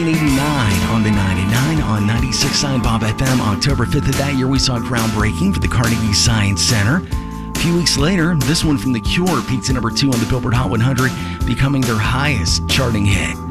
89 on the 99 on 96.9 Bob FM. October 5th of that year, we saw groundbreaking for the Carnegie Science Center. A few weeks later, this one from The Cure peaked at number 2 on the Billboard Hot 100, becoming their highest charting hit.